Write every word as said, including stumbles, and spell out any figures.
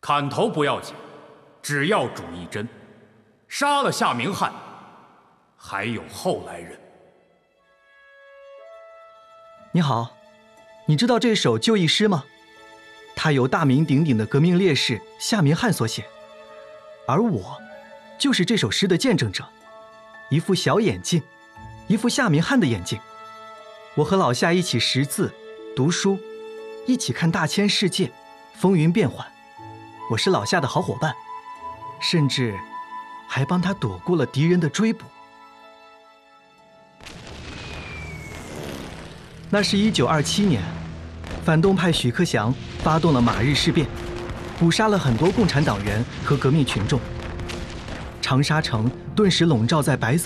砍头不要紧，只要主一针。杀了夏明翰，还有后来人。 你好，你知道这首就义诗吗？它由大名鼎鼎的革命烈士夏明翰所写，而我就是这首诗的见证者。一副小眼镜，一副夏明翰的眼镜。我和老夏一起识字、读书，一起看大千世界，风云变幻。我是老夏的好伙伴，甚至还帮他躲过了敌人的追捕。那是一九二七年，反动派许克祥发动了马日事变，捕杀了很多共产党员和革命群众。长沙城顿时笼罩在白色